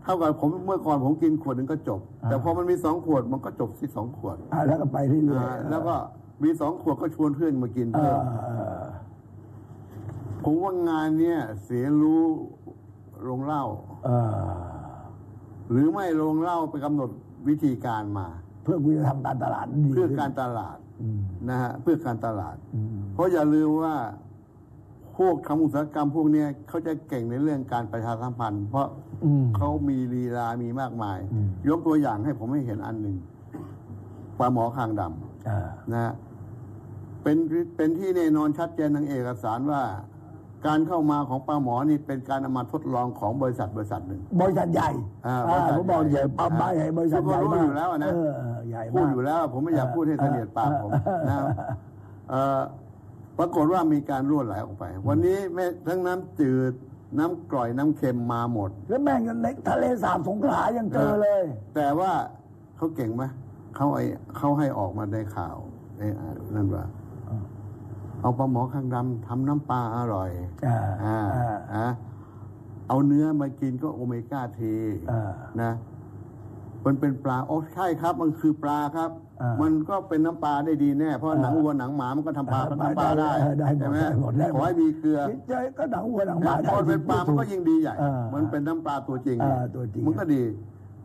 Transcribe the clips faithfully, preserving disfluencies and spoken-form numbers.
เท่ากับผมเมื่อก่อนผมกินขวดหนึ่งก็จบแต่พอมันมีสองขวดมันก็จบที่สองขวดแล้วก็ไปเรื่อยๆแล้วก็มีสองขวดก็ชวนเพื่อนมากินเพิ่มผมว่างานเนี้ยเสียรู้โรงเหล้าหรือไม่โรงเหล้าไปกำหนดวิธีการมาเพื่อคุณจะทำการตลาดเพื่อการตลาดนะฮะเพื่อการตลาดเพราะอย่าลืมว่าพวกทำอุตสาหกรรมพวกนี้เขาจะเก่งในเรื่องการประชาสัมพันธ์เพราะเขามีลีลามีมากมายยกตัวอย่างให้ผมให้เห็นอันหนึ่งปลาหมอคางดำนะฮะเป็นเป็นที่แน่นอนชัดเจนทางเอกสารว่าการเข้ามาของปลาหมอนี่เป็นการนำมาทดลองของบริษัทบริษัทหนึ่งบริษัทใหญ่บริษัทใหญ่ปลาใหญ่บริษัทใหญ่มากอยู่แล้วนะพูดอยู่แล้วผมไม่อยากพูดให้เสนียดปากผมนะปรากฏว่ามีการรั่วไหลออกไปวันนี้แม้ทั้งน้ำจืดน้ำกร่อยน้ำเค็มมาหมดแล้วแม่งในทะเลสาบสงขลายังเจอเลยแต่ว่าเขาเก่งไหมเขาไอเขาให้ออกมาได้ข่าวไอ้นั่นว่าเอาปลาหมอคางดำทำน้ำปลาอร่อยอ่าอ่าอ่าเอาเนื้อมากินก็โอเมก้าทีนะมันเป็นปลาโอ้ใช่ครับมันคือปลาครับมันก็เป็นน้ำปลาได้ดีแน่เพราะหนังวัวหนังหมามันก็ทำปลาน้ำปลาได้ใช่ไหมขอให้มีเกลือก็หนังวัวหนังหมาพอเป็นปลามันก็ยิ่งดีใหญ่มันเป็นน้ำปลาตัวจริงมันก็ดี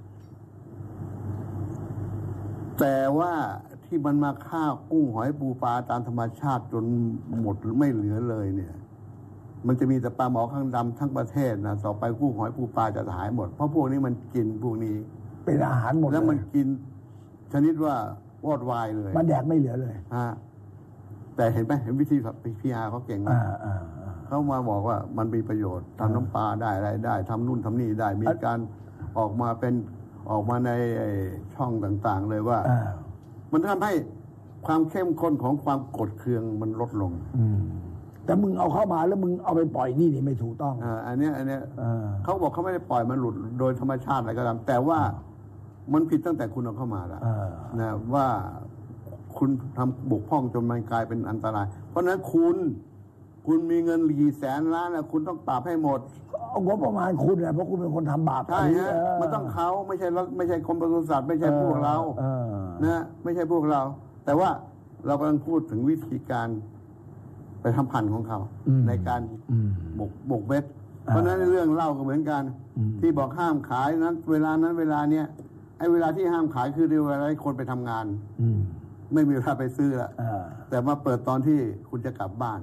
แต่ว่าที่มันมาฆ่ากุ้งหอยปูปลาตามธรรมชาติจนหมดไม่เหลือเลยเนี่ยมันจะมีแต่ปลาหมอข้างดำทั้งประเทศนะต่อไปกุ้งหอยปูปลาจะหายหมดเพราะพวกนี้มันกินพวกนี้เป็นอาหารหมดแล้วมันกินชนิดว่าวอดวายเลยมันแดกไม่เหลือเลยฮะแต่เห็นไหมเห็นวิธีพีอาร์เขาเก่งมากเขามาบอกว่ามันมีประโยชน์ทำน้ำปลาได้อะไรได้ทำนู่นทำนี่ได้มีการออกมาเป็นออกมาในช่องต่างๆเลยว่ามันทำให้ความเข้มข้นของความกดเคืองมันลดลงแต่มึงเอาเข้ามาแล้วมึงเอาไปปล่อยนี่นี่ไม่ถูกต้องอ่าอันนี้อันนี้เขาบอกเขาไม่ได้ปล่อยมันหลุดโดยธรรมชาติอะไรก็ตามแต่ว่ามันผิดตั้งแต่คุณเอาเข้ามาแล้วนะว่าคุณทำบกพร่องจนมันกลายเป็นอันตรายเพราะนั้นคุณคุณมีเงินกี่แสนล้านนะคุณต้องปราบให้หมดเอางบประมาณคุณนะเพราะคุณเป็นคนทำบาปใช่ฮะมันต้องเขาไม่ใช่ไม่ใช่กรมปศุสัตว์ไม่ใช่พวกเรานะไม่ใช่พวกเราแต่ว่าเรากำลังพูดถึงวิธีการไปทำพันธุ์ของเขาในการบกบกเบ็ดเพราะนั้นเรื่องเล่าก็เหมือนกันที่บอกห้ามขายนั้นเวลานั้นเวลาเนี้ยไอ้เวลาที่ห้ามขายคือเวลาที่คนไปทำงานไม่มีเวลาไปซื้อละแต่มาเปิดตอนที่คุณจะกลับบ้าน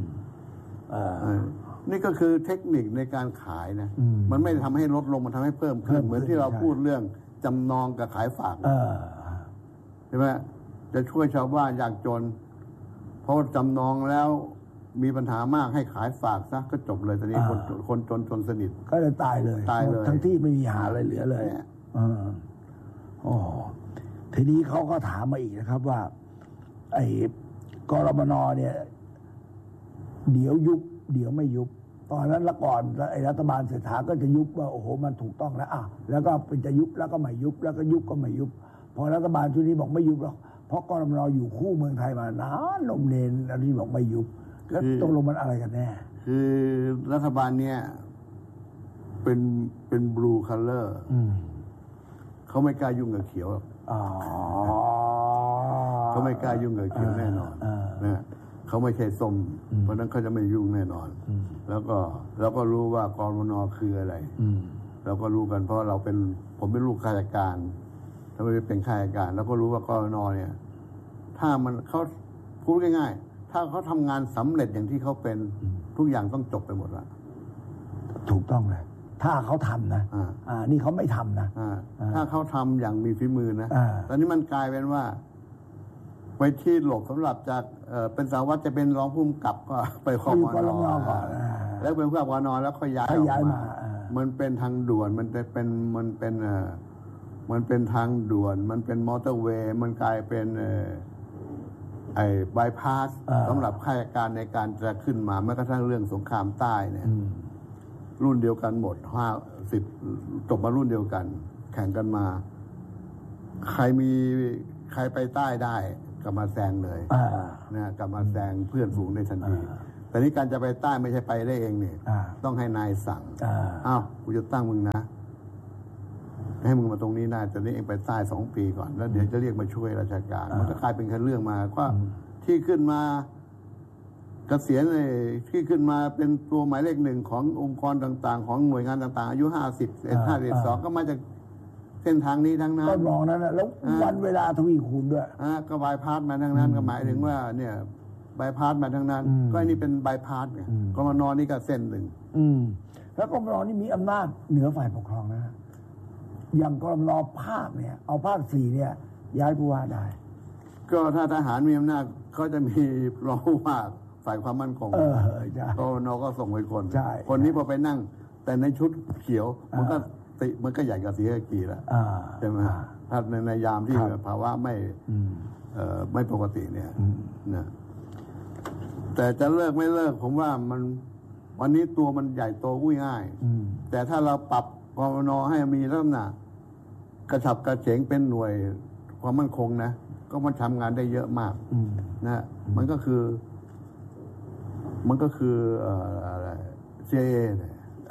นี่ก็คือเทคนิคในการขายนะมันไม่ทำให้ลดลงมันทำให้เพิ่มขึ้นเหมือนที่เราพูดเรื่องจำนองกับขายฝากใช่ไหมจะช่วยชาวบ้านยากจนเพราะจำนองแล้วมีปัญหามากให้ขายฝากซะก็จบเลยตอนนี้คนคนจนจนสนิทก็เลยตายเลยตายเลยทั้งที่ไม่มีหาอะไรเหลือเลยอ๋อทีนี้เขาก็ถามมาอีกนะครับว่าไอ้กรมนเนี่ยเดี๋ยวยุบเดี๋ยวไม่ยุบตอนนั้นละก่อนไอ้รัฐบาลเศรษฐาก็จะยุบว่าโอ้โหมันถูกต้องแล้วอ่ะแล้วก็เป็นจะยุบแล้วก็ไม่ยุบแล้วก็ยุบก็ไม่ยุบพอรัฐบาลชุดนี้บอกไม่ยุบหรอกเพราะกรมนอยู่คู่เมืองไทยมานานลมเนนอันนี้บอกไม่ยุบแล้วตกลงมันอะไรกันแน่คือรัฐบาลเนี่ยเป็นเป็นบลูคัลเลอร์เขาไม่กล้ายุ่งกับเขียวเขาไม่กล้ายุ่งกับเขียวแน่นอนนะเขาไม่ใช่ส้มเพราะนั้นเขาจะไม่ยุ่งแน่นอนแล้วก็เราก็รู้ว่ากรมนคืออะไรเราก็รู้กันเพราะเราเป็นผมเป็นลูกข้าราชการถ้าไม่เป็นข้าราชการแล้วก็รู้ว่ากรมนเนี่ยถ้ามันเขาพูดง่ายๆถ้าเขาทำงานสำเร็จอย่างที่เขาเป็นทุกอย่างต้องจบไปหมดละถูกต้องเลยถ้าเขาทำนะอ่านี่เขาไม่ทำนะถ้าเขาทำอย่างมีฝีมือนะตอนนี้มันกลายเป็นว่าไปที่หลบสำหรับจากเป็นสารวัตรจะเป็นรองผู้กำกับก็ไปคอมอนแล้วเป็นผู้กำกับนอนแล้วก็ย้ายออกมามันเป็นทางด่วนมันจะเป็นมันเป็นมันเป็นทางด่วนมันเป็นมอเตอร์เวย์มันกลายเป็นไอ้บายพาสสำหรับข้าราชการในการจะขึ้นมาแม้กระทั่งเรื่องสงครามใต้เนี่ยรุ่นเดียวกันหมดห้าสิบจบมารุ่นเดียวกันแข่งกันมาใครมีใครไปใต้ได้กลับมาแซงเลยนะกลับมาแซงเพื่อนฝูงได้ทันทีแต่นี้การจะไปใต้ไม่ใช่ไปได้เองเนี่ยต้องให้นายสั่งอ้าวกูจะตั้งมึงนะให้มึงมาตรงนี้ได้แต่นี่เองไปใต้สองปีก่อนแล้วเดี๋ยวจะเรียกมาช่วยราชการมันก็กลายเป็นแค่เรื่องมาก็ที่ขึ้นมาเกษียณเลยที่ขึ้นมาเป็นตัวหมายเลขหนึ่งขององค์กรต่างๆของหน่วยงานต่างๆอายุห้าสิบเอ็ดห้าสิบสองก็มาจากเส้นทางนี้ทั้งนั้นก็มองนั้นแล้ววันเวลาทวีคูณด้วยอ่าก็บายพาสมาทั้งนั้นก็หมายถึงว่าเนี่ยบายพาสมาทั้งนั้นก็นี่เป็นบายพาสไงกมนนี่ก็เส้นหนึ่งแล้วกมนนี่มีอำนาจเหนือฝ่ายปกครองนะอย่างกมนภาคเนี่ยเอาภาคสี่เนี่ยย้ายผู้ว่าได้ก็ถ้าทหารมีอำนาจก็จะมีรองผู้ว่าฝ่ายความมั่นคงกมนก็ส่งไปคนคนนี้พอไปนั่งแต่ในชุดเขียวมันก็ติมันก็ใหญ่กว่าสีกากีแล้วใช่ไหมถ้าในในยามที่ภาวะไม่ไม่ปกติเนี่ยนะแต่จะเลิกไม่เลิกผมว่ามันวันนี้ตัวมันใหญ่โตอุ้ยง่ายแต่ถ้าเราปรับกมนให้มีลักษณะกระฉับกระเฉงเป็นหน่วยความมั่นคงนะก็มันทำงานได้เยอะมากนะมันก็คือมันก็คืออะไร ซี ไอ เอ เนี่ย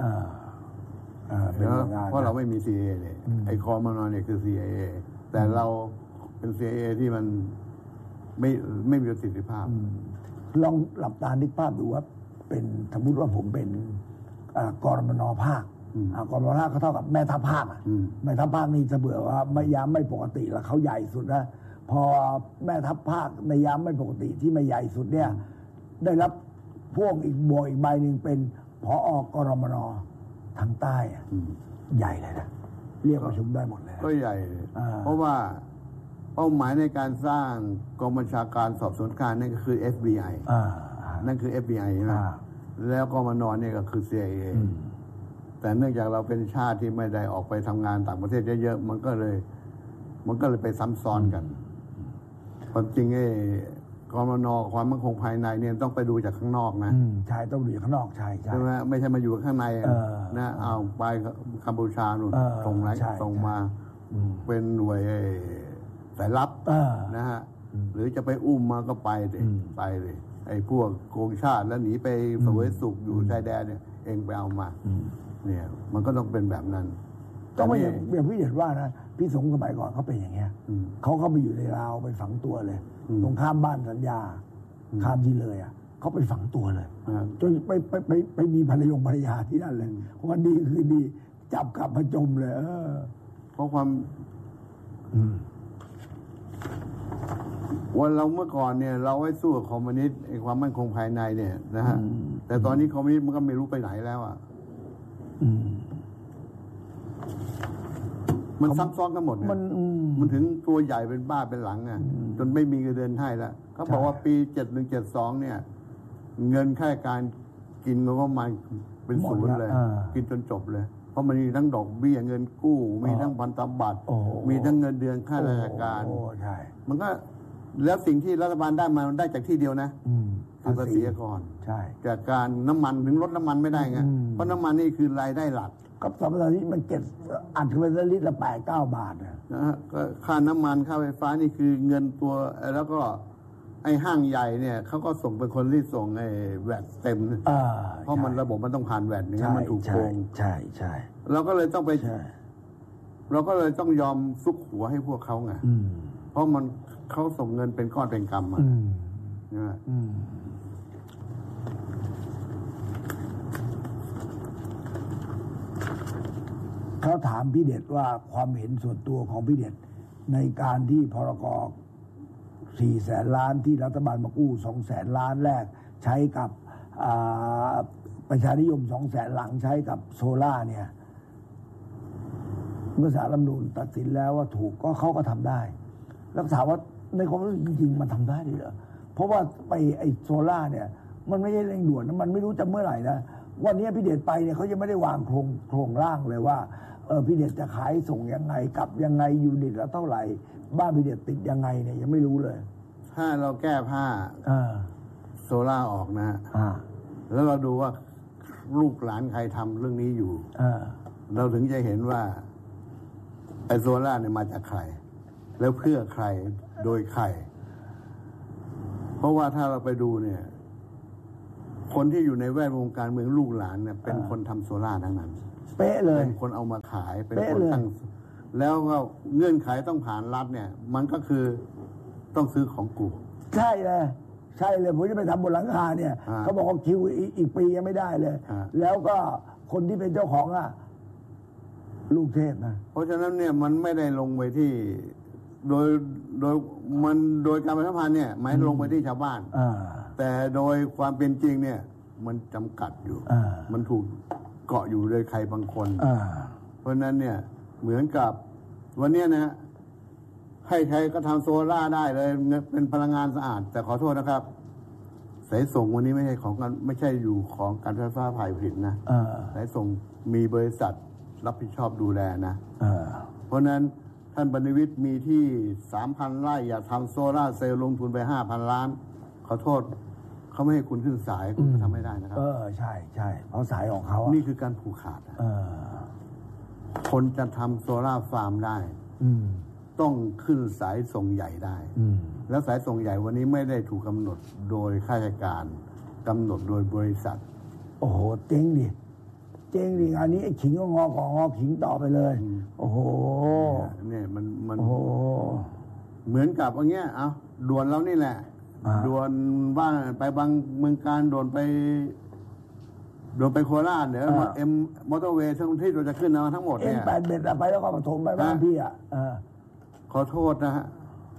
เพราะเราไม่มี ซี ไอ เอ เนี่ยไอ้กมนเนี่ยคือ ซี ไอ เอ แต่เราเป็น ซี ไอ เอ ที่มันไม่ไม่มีประสิทธิภาพลองหลับตานึกภาพดูว่าเป็นสมมติว่าผมเป็นกรมนภาคกรมนภาคก็เท่ากับแม่ทัพภาคแม่ทัพภาคนี่จะเบื่อว่าไม่ยามไม่ปกติแล้วเขาใหญ่สุดนะพอแม่ทัพภาคในยามไม่ปกติที่ไม่ใหญ่สุดเนี่ยได้รับพ่วงอีกบวกอีกใบหนึ่งเป็นผอ.กรมนทางใต้ใหญ่เลยนะเรียกประชุมได้หมดเลยก็ใหญ่เพราะว่าเป้าหมายในการสร้างกองบัญชาการสอบสวนกลางนั่นก็คือ เอฟ บี ไอ นั่นคือ เอฟ บี ไอ นะแล้วกมนเนี่ยก็คือ ซี ไอ เอ แต่เนื่องจากเราเป็นชาติที่ไม่ได้ออกไปทำงานต่างประเทศเยอะๆมันก็เลยมันก็เลยไปซ้ำซ้อนกันความจริงไอ้กมนความมั่นคงภายในเนี่ยต้องไปดูจากข้างนอกนะใช่ต้องดูจากข้างนอกใช่ใช่ไหมไม่ใช่มาอยู่ข้างในนะเอาไปกัมพูชาหนุนตรงไหนตรงมาเป็นหน่วยสายลับนะฮะหรือจะไปอุ้มมาก็ไปเลยไปเลยไอ้พวกโกงชาติแล้วหนีไปเสวยสุขอยู่ชายแดนเนี่ยเองไปเอามาเนี่ยมันก็ต้องเป็นแบบนั้นก็ไม่อย่างอย่างพี่เห็นว่านะพี่สงสมัยก่อนเขาเป็นอย่างเงี้ยเขาเข้าไปอยู่ในลาวไปฝังตัวเลยตรงข้ามบ้านสัญญาข้ามที่เลยอ่ะเขาไปฝังตัวเลยจนไปไปไปไปมีภรรยงภรรยาที่นั่นเลยวันดีคือดีจับกลับมาจมเลยเออเพราะความวันเราเมื่อก่อนเนี่ยเราไว้สู้กับคอมมิวนิสต์ไอ้ความมั่นคงภายในเนี่ยนะฮะแต่ตอนนี้คอมมิวนิสต์มันก็ไม่รู้ไปไหนแล้วอ่ะมันซ้ำซ้อนกันหมดมันมันถึงตัวใหญ่เป็นบ้าเป็นหลังอ่ะจนไม่มีเงินเดือนให้แล้วเขาบอกว่าปีเจ็ดหนึ่งเจ็ดสองเนี่ยเงินค่าการกินก็มาเป็นศูนย์เลยกินจนจบเลยเพราะมันมีทั้งดอกเบี้ยเงินกู้มีทั้งพันธบัตรมีทั้งเงินเดือนค่าราชการมันก็แล้วสิ่งที่รัฐบาลได้มามันได้จากที่เดียวนะคือภาษีก่อนจากการน้ำมันถึงลดน้ำมันไม่ได้ไงเพราะน้ำมันนี่คือรายได้หลักกับสมัยนี้มันเก็บอัดเป็นลิตรละแปดเก้าบาทนะฮะก็ค่าน้ำมันค่าไฟฟ้านี่คือเงินตัวแล้วก็ไอ้ห้างใหญ่เนี่ยเขาก็ส่งเป็นคนที่ส่งไอ้แวดเต็มเพราะมันระบบมันต้องผ่านแวดนี่มันถูกโกงใช่ใช่เราก็เลยต้องไปเราก็เลยต้องยอมซุกหัวให้พวกเขาไงเพราะมันเขาส่งเงินเป็นก้อนเป็นกำมานะเขาถามพี่เด็ดว่าความเห็นส่วนตัวของพี่เด็ดในการที่พรกสี่แสนล้านที่รัฐบาลมากู้สองแสนล้านแรกใช้กับประชานิยมสองแสนหลังใช้กับโซล่าเนี่ยเมื่อศาลรัฐธรรมนูญตัดสินแล้วว่าถูกก็เขาก็ทำได้แล้วถามว่าในความรู้สึกจริงๆมันทำได้หรือเพราะว่าไปไอ้โซล่าเนี่ยมันไม่ใช่เร่งด่วนมันไม่รู้จะเมื่อไหร่นะวันนี้พี่เดชไปเนี่ยเขายังไม่ได้วางโครงโครงร่างเลยว่าเออพี่เดชจะขายส่งยังไงกลับยังไงยูนิตละเท่าไหร่บ้านพี่เดชติดยังไงเนี่ยยังไม่รู้เลยถ้าเราแก้ผ้าโซล่าออกนะแล้วเราดูว่าลูกหลานใครทำเรื่องนี้อยู่เราถึงจะเห็นว่าไอโซล่าเนี่ยมาจากใครแล้วเพื่อใครโดยใครเพราะว่าถ้าเราไปดูเนี่ยคนที่อยู่ในแวดวงการเมืองลูกหลานเนี่ยเป็นคนทำโซล่าทั้งนั้นเป๊ะเลยเป็นคนเอามาขายเป็นคนตั้งแล้วก็เงื่อนไขต้องผ่านรัฐเนี่ยมันก็คือต้องซื้อของกูใช่เลยใช่เลยผมจะไปทำบนหลังคาเนี่ยเขาบอกว่าคิวอีกปียังไม่ได้เลยแล้วก็คนที่เป็นเจ้าของอ่ะลูกเทพนะเพราะฉะนั้นเนี่ยมันไม่ได้ลงไปที่โดยโดยมันโดยการประชาสัมพันธ์เนี่ยหมายลงไปที่ชาวบ้านแต่โดยความเป็นจริงเนี่ยมันจำกัดอยู่มันถูกเกาะอยู่โดยใครบางคนเพราะนั้นเนี่ยเหมือนกับวันนี้นะให้ใครก็ทำโซล่าได้เลยเป็นพลังงานสะอาดแต่ขอโทษนะครับสายส่งวันนี้ไม่ใช่ของกันไม่ใช่อยู่ของการไฟฟ้าฝ่ายผลิตนะสายส่งมีบริษัทรับผิดชอบดูแลนะเพราะนั้นท่านบรรณวิทย์มีที่สามพันไร่อยากทำโซล่าเซลล์ลงทุนไปห้าพันล้านขอโทษเขาไม่ให้คุณขึ้นสายคุณทำไม่ได้นะครับเออใช่ใช่เพราะสายของเขานี่คือการผูกขาดคนจะทำโซล่าฟาร์มได้ต้องขึ้นสายส่งใหญ่ได้แล้วสายส่งใหญ่วันนี้ไม่ได้ถูกกำหนดโดยข้าราชการกำหนดโดยบริษัทโอ้โหเจ๊งดิเจ๊งดิอันนี้ไอ้ขิงก็งอของงอขิงต่อไปเลยโอ้โหเนี่ยมันมันเหมือนกับอย่างเงี้ยเอาด่วนแล้วนี่แหละด่วนบ้านไปบางเมืองการด่วนไปด่วนไปโคราชเดี๋ยวเอ็มมอเตอร์เวย์ทั้งที่เราจะขึ้นมาทั้งหมดเนี่ยเอ็มแปดเบ็ดไปแล้วก็ปฐมไปบ้านพี่อ่ะขอโทษนะฮะ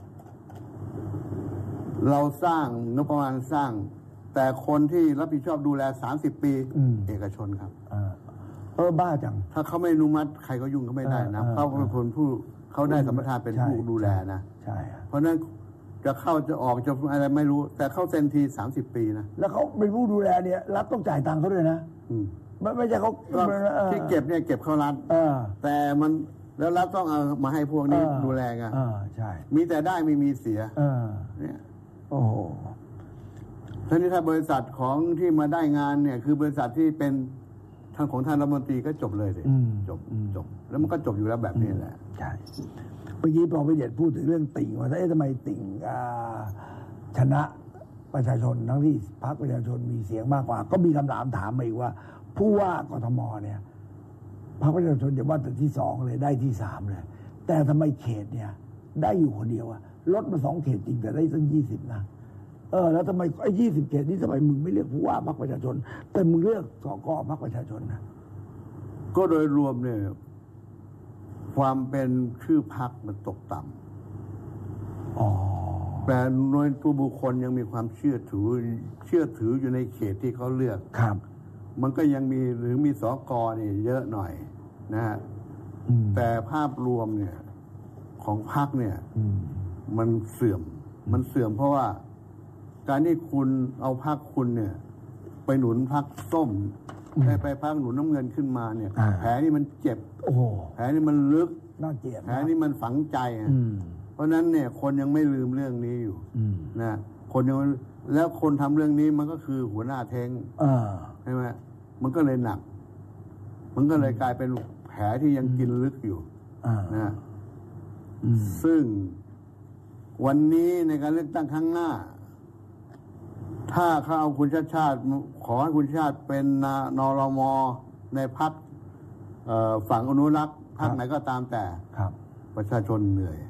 เราสร้างงบประมาณสร้างแต่คนที่รับผิดชอบดูแลสามสิบปีเอกชนครับเออบ้าจังถ้าเขาไม่อนุมัติใครก็ยุ่งเขาไม่ได้นะเขาเป็นคนผู้เขาได้สัมปทานเป็นผู้ดูแลนะใช่เพราะนั้นจะเข้าจะออกจะอะไรไม่รู้แต่เข้าเซ็นทีสามสิบปีนะแล้วเขาเป็นผู้ดูแลเนี่ยรัฐต้องจ่ายตังค์เขาด้วยนะไม่ไม่ใช่เขาที่เก็บเนี่ยเก็บเข้ารัฐแต่มันแล้วรัฐต้องเอามาให้พวกนี้ดูแลไงใช่มีแต่ได้ไม่มีเสียเนี่ยโอ้โหท่านี้ถ้าบริษัทของที่มาได้งานเนี่ยคือบริษัทที่เป็นทางของท่านรัฐมนตรีก็จบเลยเลยจบจบแล้วมันก็จบอยู่แล้วแบบนี้แหละใช่เมื่อกี้พอพี่เดชพูดถึงเรื่องติ่งว่าเอ๊ะทำไมติ่งชนะประชาชนทั้งที่พรรคประชาชนมีเสียงมากกว่าก็มีคำถามถามมาอีกว่าผู้ว่ากทมเนี่ยพรรคประชาชนจะว่าแต่ที่สองเลยได้ที่สามเลยแต่ทำไมเขตเนี่ยได้อยู่คนเดียวอะลดมาสองเขตจริงแต่ได้ตั้งยี่สิบนะเออแล้วทำไมไอ้ยี่สิบเขตนี้ทำไมมึงไม่เลือกผู้ว่าพรรคประชาชนแต่มึงเลือกสกพรรคประชาชนนะก็โดยรวมเนี่ยความเป็นชื่อพรรคมันตกต่ำอ๋อแต่โดยตัวบุคคลยังมีความเชื่อถือเชื่อถืออยู่ในเขตที่เขาเลือกครับมันก็ยังมีหรือมีสกนี่เยอะหน่อยนะฮะแต่ภาพรวมเนี่ยของพรรคเนี่ยมันเสื่อมมันเสื่อมเพราะว่าการที่คุณเอาพรรคคุณเนี่ยไปหนุนพรรคส้มไปไปพรรคหนุนน้ำเงินขึ้นมาเนี่ยแผลนี่มันเจ็บแผลนี่มันลึกน่าเจ็บแผลนี่มันฝังใจเพราะนั้นเนี่ยคนยังไม่ลืมเรื่องนี้อยู่นะคนยังแล้วคนทำเรื่องนี้มันก็คือหัวหน้าเทงใช่ไหมมันก็เลยหนักมันก็เลยกลายเป็นแผลที่ยังกินลึกอยู่นะซึ่งวันนี้ในการเลือกตั้งครั้งหน้าถ้าเขาเอาคุณชาติชาติขอให้คุณชาติเป็นนรมในพรรคฝั่งอนุรักษ์พรรคไหนก็ตามแต่ประชาชนเหนื่อย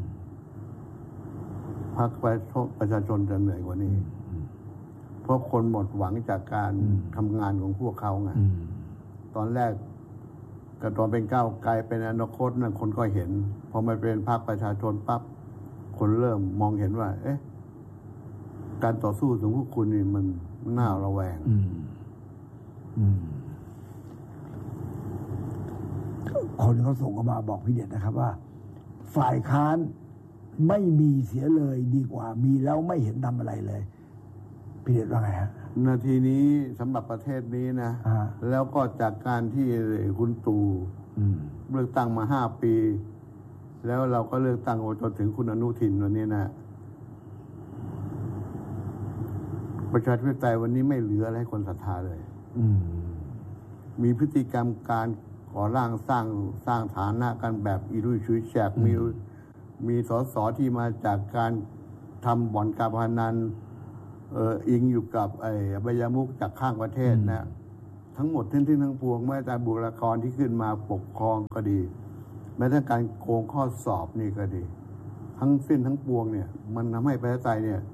พรรคประชาชนจะเหนื่อยกว่านี้เพราะคนหมดหวังจากการทำงานของพวกเขาไงตอนแรกก็ตอนเป็นก้าวไกลเป็นอนาคตนั่นคนก็เห็นพอมาเป็นพรรคประชาชนปั๊บคนเริ่มมองเห็นว่าเอ๊ะการต่อสู้ของพวกคุณนี่มันน่าระแวงคนเขาส่งเข้ามาบอกพี่เด็ดนะครับว่าฝ่ายค้านไม่มีเสียเลยดีกว่ามีแล้วไม่เห็นทำอะไรเลยพี่เด็ดว่าไงฮะนาทีนี้สำหรับประเทศนี้นะแล้วก็จากการที่คุณตู่เลือกตั้งมาห้าปีแล้วเราก็เลือกตั้งจนถึงคุณอนุทินวันนี้นะประชาธิปไตยวันนี้ไม่เหลืออะไรให้คนศรัทธาเลยมีพฤติกรรมการก่อร่างสร้างสร้างฐานะกันแบบอีรุ่ยชุยแฉกมีมีสสที่มาจากการทำบ่อนการพนันเอออิงอยู่กับไอ้อบายมุขจากข้างประเทศนะทั้งหมดทั้งที่ทั้งปวงแม้แต่บุคลากรที่ขึ้นมาปกครองก็ดีแม้แต่การโกงข้อสอบนี่ก็ดีทั้งสิ้นทั้งปวงเนี่ยมันทำให้ประเทศไทยเนี่ย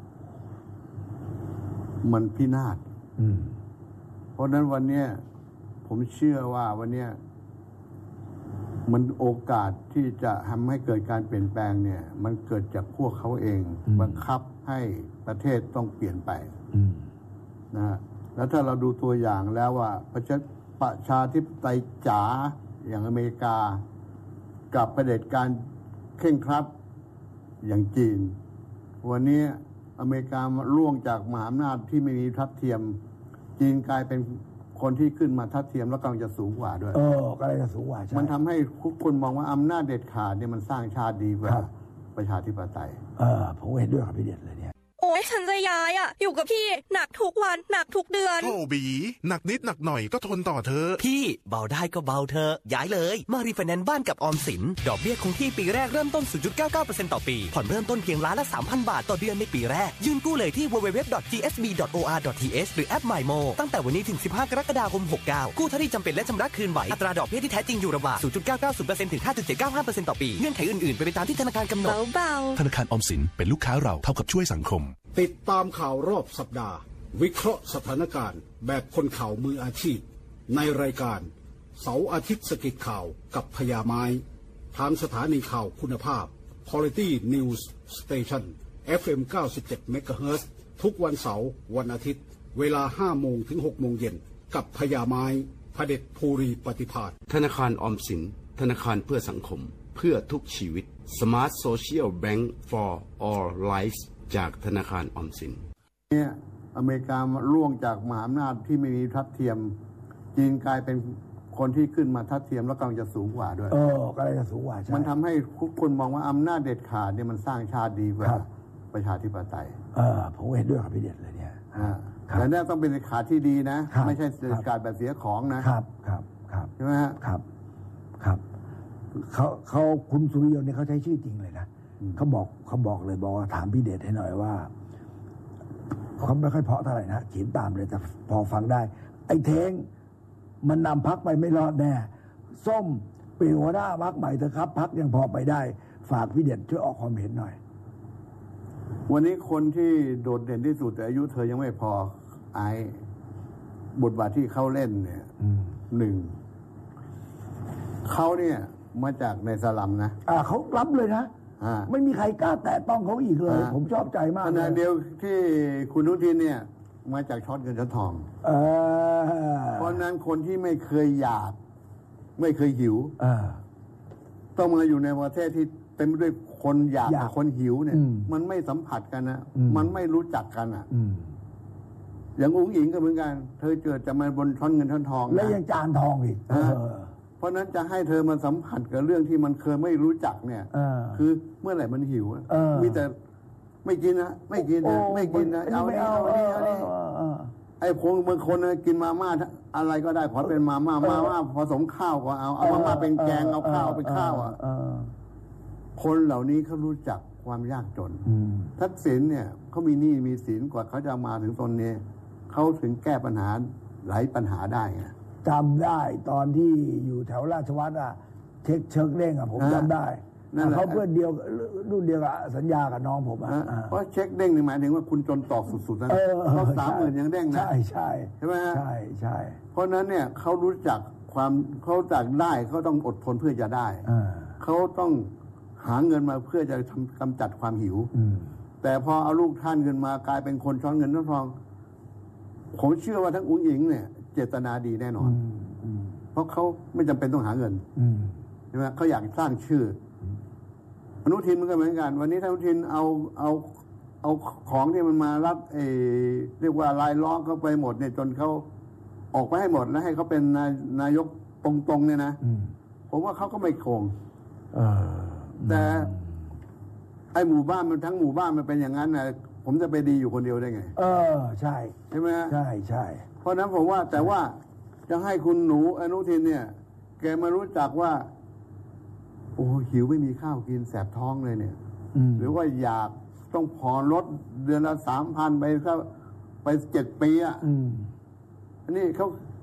มันพินาศเพราะฉะนั้นวันนี้ผมเชื่อว่าวันนี้มันโอกาสที่จะทำให้เกิดการเปลี่ยนแปลงเนี่ยมันเกิดจากพวกเขาเองบังคับให้ประเทศต้องเปลี่ยนไปนะฮะแล้วถ้าเราดูตัวอย่างแล้วว่าประชาประชาธิปไตยจ๋าอย่างอเมริกากับเผด็จการเคร่งครัดอย่างจีนวันนี้อเมริกาล่วงจากมหาอำนาจที่ไม่มีทัดเทียมจีนกลายเป็นคนที่ขึ้นมาทัดเทียมแล้วกำลังจะสูงกว่าด้วยเออก็เลยจะสูงกว่าใช่มันทำให้ทุกคนมองว่าอำนาจเด็ดขาดเนี่ยมันสร้างชาติดีกว่าประชาธิปไตยเออผมเห็นด้วยกับพี่เด็ดเลยเนี่ยโอ้ยฉันจะย้ายอ่ะอยู่กับพี่หนักทุกวันหนักทุกเดือนโธ่บีหนักนิดหนักหน่อยก็ทนต่อเธอพี่เบาได้ก็เบาเธอย้ายเลยมารีไฟแนนซ์บ้านกับออมสินดอกเบี้ยคงที่ปีแรกเริ่มต้น ศูนย์จุดเก้าเก้าเปอร์เซ็นต์ ต่อปีผ่อนเริ่มต้นเพียงล้านละ สามพัน บาทต่อเดือนในปีแรกยื่นกู้เลยที่ ดับเบิลยู ดับเบิลยู ดับเบิลยู ดอท จี เอส บี ดอท โอ อาร์ ดอท ที เอช หรือแอป มายโม ตั้งแต่วันนี้ถึงสิบห้ากรกฎาคมหกเก้ากู้เท่าที่จำเป็นและชำระคืนไหวอัตราดอกเบี้ยที่แท้จริงอยู่ระหว่าง ศูนย์จุดเก้าเก้าศูนย์ เปอร์เซ็นต์ ถึง ห้าจุดเจ็ดเก้าห้าเปอร์เซ็นต์ ต่อปีเงื่อนไขอื่นๆเป็นไปตามที่ธนาคารกำหนดเบาๆธนาคารออมสินเป็นลูกค้าเราเท่ากับช่วยสังคมติดตามข่าวรอบสัปดาห์วิเคราะห์สถานการณ์แบบคนข่าวมืออาชีพในรายการเสาร์อาทิตย์สกิดข่าวกับพญาไม้ทางสถานีข่าวคุณภาพ Quality News Station เอฟ เอ็ม เก้าสิบเจ็ด เมกะเฮิรตซ์ ทุกวันเสาร์วันอาทิตย์เวลาห้าโมงถึงหกโมงเย็นกับพญาไม้พเด็จภูรีปฏิภาณธนาคารออมสินธนาคารเพื่อสังคมเพื่อทุกชีวิต Smart Social Bank for All Lives จากธนาคารออมสินเนี่ยอเมริกาล่วงจากมหาอำนาจที่ไม่มีทัดเทียมจีนกลายเป็นคนที่ขึ้นมาทัดเทียมแล้วกำลังจะสูงกว่าด้วยเออก็เลยจะสูงกว่าใช่มันทำให้ทุกคนมองว่าอำนาจเด็ดขาดเนี่ยมันสร้างชาติดีกว่าประชาธิปไตยเออผมเห็นด้วยกับพี่เด็ดเลยเนี่ยแต่เนี่ยต้องเป็นเด็ดขาดที่ดีนะไม่ใช่เด็ดขาดแบบเสียของนะครับครับครับใช่ไหมฮะครับครับเขาเขาคุณสุริยนต์เนี่ยเขาใช้ชื่อจริงเลยนะเขาบอกเขาบอกเลยบอกว่าถามพี่เด็ดให้หน่อยว่าเขาไม่ค่อยเพาะเท่าไหร่นะเขียนตามเลยแต่พอฟังได้ไอ้เท้งมันนำพักไปไม่รอดแน่ส้มเป็นหัวหน้าพักใหม่เถอะครับพักยังพอไปได้ฝากพี่เด็ดช่วยออกความเห็นหน่อยวันนี้คนที่โดดเด่นที่สุดแต่อายุเธอยังไม่พอไอ้บทบาทที่เขาเล่นเนี่ยหนึ่งเขาเนี่ยมาจากในสลัมนะอ่าเขารับเลยนะไม่มีใครกล้าแตะต้องเขาอีกเลยผมชอบใจมากขณะเดียวที่คุณนุทินเนี่ยมาจากช็อตเงินช็อตทองเพราะนั้นคนที่ไม่เคยอยากไม่เคยหิวต้องมาอยู่ในประเทศที่เต็มด้วยคนอยากกับคนหิวเนี่ยมันไม่สัมผัสกันนะมันไม่รู้จักกันอ่ะอย่างอุ้งอิงก็เหมือนกันเธอเกิดจะมาบนช้อนเงินช้อนทองแล้วยังจานทองอีกเพราะนั้นจะให้เธอมาสัมผัสกับเรื่องที่มันเคยไม่รู้จักเนี่ยคือเมื่อไหร่มันหิวมีแต่ไม่กินนะไม่กินนะไม่กินนะเอานี่เอานี่เอานี่ไอ้พวกบางคนกินมาม่าอะไรก็ได้ขอเป็นมาม่ามาม่าผสมข้าวก็เอาเอามาม่าเป็นแกงเอาข้าวเป็นข้าวอ่ะคนเหล่านี้เขารู้จักความยากจนทักษิณเนี่ยเขามีหนี้มีสินกว่าเขาจะมาถึงตนนี้เขาถึงแก้ปัญหาหลายปัญหาได้ไงจำได้ตอนที่อยู่แถวราชวัตรอ่ะเช็คเชิงเด้งอ่ะผมจำได้เขาเพื่อนเดียวรุ่นเดียวกับสัญญากับน้องผมอ่ะเพราะเช็คเด้งนี่หมายถึงว่าคุณจนตอกสุดๆนะเขาสามหมื่นยังเด้งนะใช่ใช่ใช่ไหมใช่ใช่เพราะนั้นเนี่ยเขารู้จักความเขาจากได้เขาต้องอดทนเพื่อจะได้เขาต้องหาเงินมาเพื่อจะทำกำจัดความหิวแต่พอเอาลูกท่านเงินมากลายเป็นคนช้อนเงินช้อนทองผมเชื่อว่าทั้งอุ้งอิงเนี่ยเจตนาดีแน่นอนเพราะเขาไม่จำเป็นต้องหาเงินใช่ไหมเขาอยากสร้างชื่ออนุทินมันก็เหมือนกันวันนี้ท่านอนุทินเอาเอาเอาของที่มันมารับเอเรียกว่าลายล้อเข้าไปหมดเนี่ยจนเขาออกไปให้หมดแล้วให้เขาเป็นนายนายกตรงๆเนี่ยนะผมว่าเขาก็ไม่โกงแต่ไอ้หมู่บ้านมันทั้งหมู่บ้านมันเป็นอย่างนั้นนะผมจะไปดีอยู่คนเดียวได้ไงเออใช่ใช่ไหมใช่ใช่เพราะนั้นผมว่าแต่ว่าจะให้คุณหนูอนุทินเนี่ยแกมารู้จักว่าโอ้หิวไม่มีข้าวกินแสบท้องเลยเนี่ยหรือว่าอยากต้องผ่อนรถเดือนละสามพันไปเข้าไปเจ็ดปีอ่ะอันนี้เขา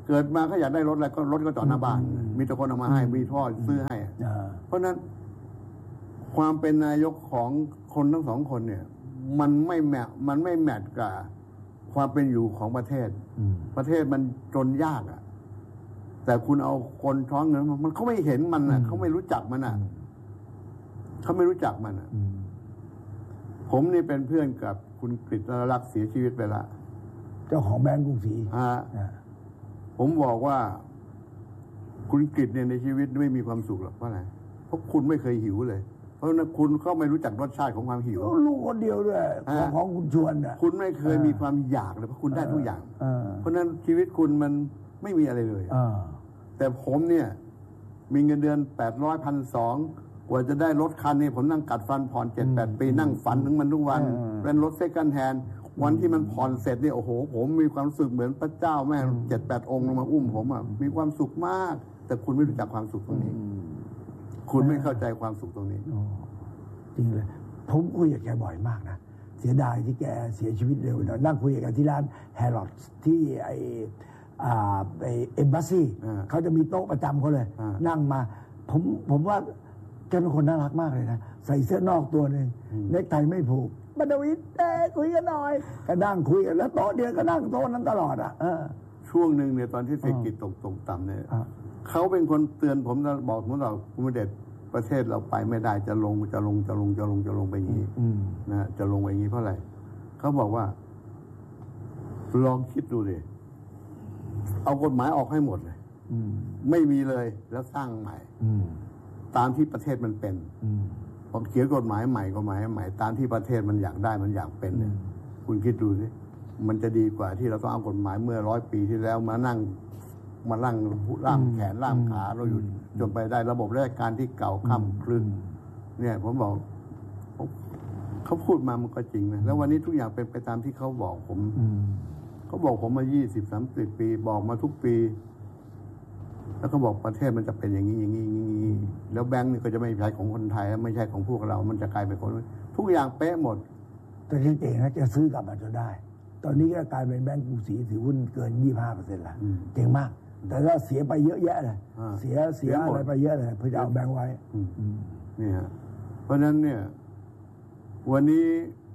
เกิดมาเขาอยากได้รถอะไรก็รถก็จอดหน้าบ้านมีแต่คนเอามาให้มีพ่อซื้อให้เพราะนั้นความเป็นนายกของคนทั้งสองคนเนี่ยมันไม่แมทมันไม่แมทกับความเป็นอยู่ของประเทศประเทศมันจนยากอ่ะแต่คุณเอาคนท้องเงินมันเขาไม่เห็นมันอ่ะเขาไม่รู้จักมันอ่ะเขาไม่รู้จักมันอ่ะผมนี่เป็นเพื่อนกับคุณกฤษณรักษ์เสียชีวิตไปละเจ้าของแบงก์กรุงศรีฮะผมบอกว่าคุณกฤษเนี่ยในชีวิตไม่มีความสุขหรอกเพราะอะไรเพราะคุณไม่เคยหิวเลยเพราะนั้นคุณก็ไม่รู้จักรสชาติของความหิวลูกคนเดียวด้วยของของคุณชวนน่ะคุณไม่เคยมีความอยากเลยเพราะคุณได้ทุกอย่างเพราะนั้นชีวิตคุณมันไม่มีอะไรเลยแต่ผมเนี่ยมีเงินเดือนแปดร้อยพันสองกว่าจะได้รถคันนี้ผมนั่งกัดฟันผ่อนเจ็ดแปดปีนั่งฝันถึงมันทุกวันเป็นรถเซ็กกันแฮนด์วันที่มันผ่อนเสร็จเนี่ยโอ้โหผมมีความสุขเหมือนพระเจ้าแม่เจ็ดแปดองค์ลงมาอุ้มผมอ่ะมีความสุขมากแต่คุณไม่รู้จักความสุขตรงนี้คุณไม่เข้าใจความสุขตรงนี้จริงเลยผมคุยกับแกบ่อยมากนะเสียดายที่แกเสียชีวิตเร็วหน่อยนั่งคุยกันที่ร้านแฮร์รอดที่ไออ่าไอเอมบาซีเขาจะมีโต๊ะประจำเขาเลยนั่งมาผมผมว่าแกเป็นคนน่ารักมากเลยนะใส่เสื้อนอกตัวหนึ่งเนคไทไม่ผูกบรรดวิทย์เอ้คุยกันหน่อยก็นั่งคุยกันแล้วโต๊ะเดียวก็นั่งโต๊ะนั้นตลอดอ่ะช่วงหนึ่งเนี่ยตอนที่เศรษฐกิจตกตกต่ำเนี่ยเขาเป็นคนเตือนผมนะบอกผมว่าคุณเดชประเทศเราไปไม่ได้จะลงจะลงจะลงจะลงจะลงไปอย่างนี้นะจะลงไปอย่างนี้เพราะอะไรเขาบอกว่าลองคิดดูดิเอากฎหมายออกให้หมดเลยไม่มีเลยแล้วสร้างใหม่ตามที่ประเทศมันเป็นพอเขียนกฎหมายใหม่กฎหมายใหม่ตามที่ประเทศมันอยากได้มันอยากเป็นเนี่ยคุณคิดดูสิมันจะดีกว่าที่เราต้องเอากฎหมายเมื่อร้อยปีที่แล้วมานั่งมาล่างล่ามแขนล่ามขาเราอยู่จนไปได้ระบบราชการที่เก่าค่ำครึงเนี่ยผมบอกเขาพูดมามันก็จริงนะแล้ววันนี้ทุกอย่างเป็นไปตามที่เขาบอกผมเขาบอกผมมายี่สิบสามสิบปีบอกมาทุกปีแล้วก็บอกประเทศมันจะเป็นอย่างนี้อย่างนี้อย่างนี้แล้วแบงก์นี่ก็จะไม่ใช่ของคนไทยไม่ใช่ของพวกเรามันจะกลายเป็นคนทุกอย่างเป๊ะหมดแต่ที่เก่งนะจะซื้อกลับมาจนได้ตอนนี้ก็กลายเป็นแบงก์กรุงศรีถือหุ้นเกินยี่สิบห้าเปอร์เซ็นต์ละเก่งมากแต่ก็เสียไปเยอะแยะเลยเสียเสียอะไรไปเยอะเลยเพื่อจะเอาแบงก์ไว้นี่ฮะเพราะนั้นเนี่ยวันนี้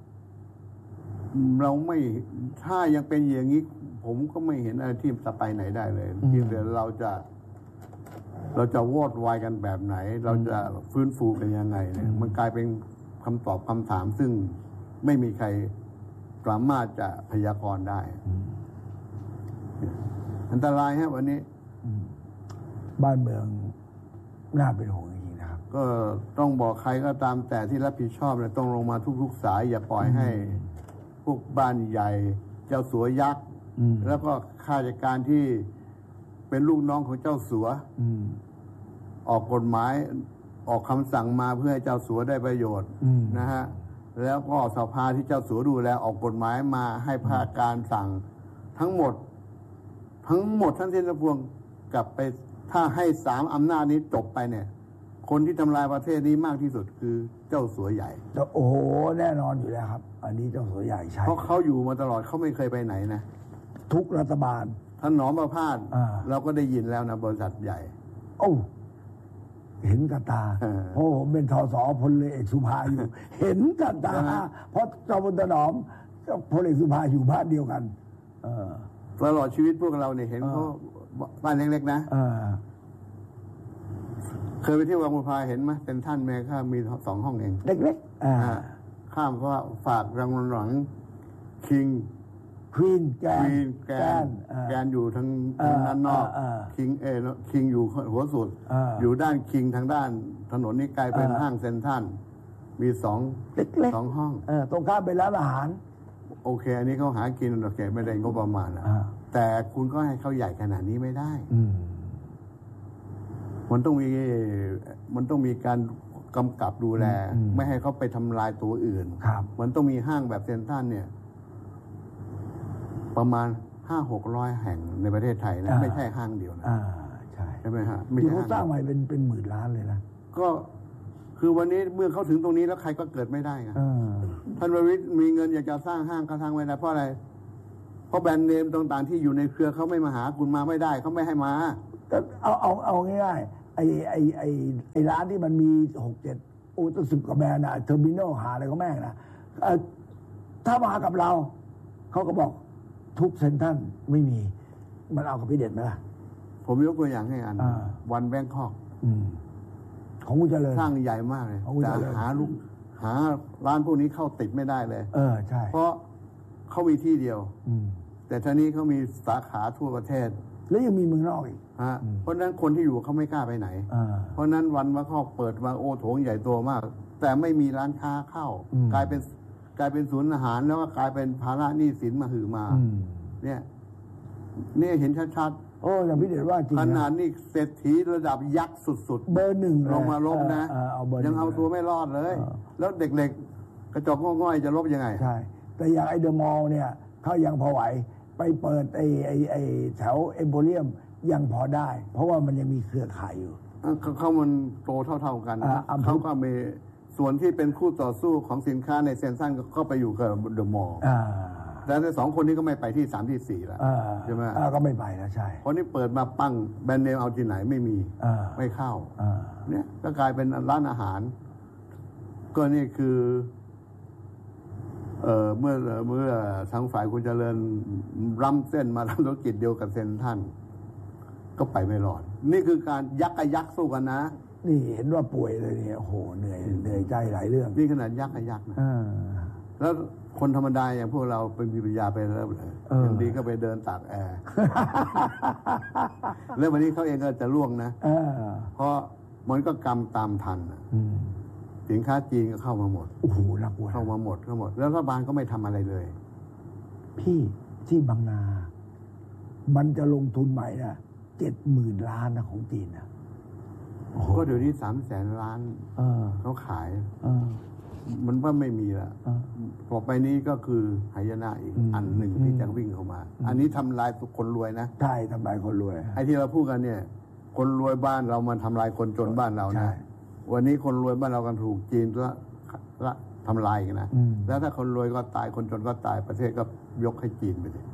เราไม่ถ้ายังเป็นอย่างนี้ผมก็ไม่เห็นอะไรที่จะไปไหนได้เลยที่เดี๋ยวเราจะเราจะวอดวายกันแบบไหนเราจะฟื้นฟูกันยังไงเนี่ยมันกลายเป็นคำตอบคำถามซึ่งไม่มีใครสามารถจะพยากรณ์ได้อันตรายฮะวันนี้บ้านเมืองน่าเป็นห่วงจริงๆนะครับก็ต้องบอกใครก็ตามแต่ที่รับผิดชอบเนี่ยต้องลงมาทุกๆสายอย่าปล่อยให้พวกบ้านใหญ่เจ้าสัวยักษ์แล้วก็ข้าราชการที่เป็นลูกน้องของเจ้าสัวออกกฎหมายออกคำสั่งมาเพื่อให้เจ้าสัวได้ประโยชน์นะฮะแล้วก็สภาที่เจ้าสัวดูแลออกกฎหมายมาให้ภาคการสั่งทั้งหมดทั้งหมดทั้งสิ้นทั้งปวงกลับไปถ้าให้สามอำนาจนี้จบไปเนี่ยคนที่ทำลายประเทศนี้มากที่สุดคือเจ้าสัวใหญ่โอ้โหแน่นอนอยู่แล้วครับอันนี้เจ้าสัวใหญ่ใช่เพราะเขาอยู่มาตลอดเขาไม่เคยไปไหนนะทุกรัฐบาลท่านหนอมประพาสเราก็ได้ยินแล้วนะบริษัทใหญ่โอ้เห็นกับตาเพราะผมเป็นทสพลเอกสุภาอยู่เห็นกับตาเพราะเจ้าพลถนอมพลเอกสุภาอยู่บ้านเดียวกันตลอดชีวิตพวกเราเนี่ยเห็นเขาบ้านเล็กๆนะเคยไปเที่ยววังบุพาเห็นไหมเป็นท่านแม่ข้ามีสองห้องเองเล็กๆข้ามเพราะฝากรางวัลหลังคิงควีนแกนแกนแกนอยู่ทางด้านนอกคิงเอคิงอยู่หัวสุดอยู่ด้านคิงทางด้านถนนนี้กลายเป็นห้างเซ็นทรัลมีสองสองห้องตรงข้ามเป็นร้านอาหารโอเคอันนี้เขาหากินโอเคไม่ได้งบประมาณนะแต่คุณก็ให้เขาใหญ่ขนาดนี้ไม่ได้มันต้องมีมันต้องมีการกำกับดูแลไม่ให้เขาไปทำลายตัวอื่นมันต้องมีห้างแบบเซ็นทรัลเนี่ยประมาณห้าหกร้อยแห่งในประเทศไทยนะไม่ใช่ห้างเดียวนะใช่ใช่ไหมฮะไม่ใช่เขาสร้างใหม่เป็นเป็นหมื่นล้านเลยนะก็คือวันนี้เมื่อเขาถึงตรงนี้แล้วใครก็เกิดไม่ได้ไงท่านประวิตรมีเงินอยากจะสร้างห้างก็สร้างไม่ได้เพราะอะไรเพราะแบรนด์เนมต่างๆที่อยู่ในเครือเขาไม่มาหาคุณมาไม่ได้เขาไม่ให้มาแต่เอาเอาเอาง่ายๆไอ้ไอ้ไอ้ไอ้ร้านที่มันมีหกเจ็ดโอ้ตั้งสิบกว่าแบรนด์นะเทอร์มินอลหาอะไรก็แม่งนะถ้ามากับเราเขาก็บอกทุกเซ็นทรัลไม่มีมันเอากับพี่เด็ดไหมล่ะผมยกตัวอย่างให้อันวันแบงคอกของคุณเจริญสร้างใหญ่มากเลยแต่หาลูกหาร้านพวกนี้เข้าติดไม่ได้เลยเออใช่เพราะเขามีที่เดียวแต่ท่านี้เขามีสาขาทั่วประเทศแล้วยังมีเมืองนอกอีกฮะเพราะนั้นคนที่อยู่เขาไม่กล้าไปไหนเพราะนั้นวันว่าเขาเปิดมาโอโถงใหญ่โตมากแต่ไม่มีร้านค้าเข้ากลายเป็นกลายเป็นศูนย์อาหารแล้วก็กลายเป็นภาระหนี้สินมาหือมาเนี่ยเนี่ยเห็นชัดๆโอ้อย่างพี่เดชว่าจริงขนาดนี้เศรษฐีระดับยักษ์สุดๆเบอร์หนึ่งลงมาลบนะยังเอาตัวไม่รอดเลยแล้วเด็กๆกระจกง่อยๆจะลบยังไงใช่แต่อย่างไอเดอะมอลล์เนี่ยเขายังพอไหวไปเปิดไอไอไอแถวเอ็มโพเรียมยังพอได้เพราะว่ามันยังมีเครือข่ายอยู่เขามันโตเท่าๆกันเขาก็มีส่วนที่เป็นคู่ต่อสู้ของสินค้าในเซ็นทรัลก็ไปอยู่กับเดอะมอลล์แต่ในสองคนนี้ก็ไม่ไปที่สามที่สี่แล้วใช่ไหมก็ไม่ไปแล้วใช่เพราะนี่เปิดมาปั้งแบรนด์เนมเอาที่ไหนไม่มีไม่เข้าเนี่ยก็กลายเป็นร้านอาหารก็นี่คือเอ่อเมื่อเมื่อทางฝ่ายคุณเจริญล้ำเส้นมาทำธุรกิจเดียวกับเซ็นทรัลก็ไปไม่รอดนี่คือการยักษ์กับยักษ์สู้กันนะนี่เห็นว่าป่วยเลยเนี่ยโอ้โหเหนื่อยเหนื่อยใจหลายเรื่องนี่ขนาดยักษ์กับยักษ์นะแล้วคนธรรมดาอย่างพวกเราเป็นมีปัญญาไปแล้วเลยอย่างดีก็ไปเดินตากแอร์แล้ววันนี้เขาเองก็จะล่วงนะเพราะมันก็กรรมตามทันสินค้าจีนก็เข้ามาหมดโอ้โหน่ากลัวเข้ามาหมดเข้าหมดแล้วรัฐบาลก็ไม่ทำอะไรเลยพี่ที่บางนา มันจะลงทุนใหม่นะเจ็ดหมื่นล้านนะของจีนนะก็เดี๋ยวนี้สามแสนล้านเขาขายมันว่าไม่มีละต่อไปนี้ก็คือหายนะอีกอันหนึ่งที่จะวิ่งเข้ามาอันนี้ทำลายคนรวยนะใช่ทำลายคนรวยไอ้ที่เราพูดกันเนี่ยคนรวยบ้านเรามันทำลายคนจนบ้านเรานะวันนี้คนรวยบ้านเรากันถูกจีนละละทำลายกันนะแล้วถ้าคนรวยก็ตายคนจนก็ตายประเทศก็ยกให้จีนไปเลย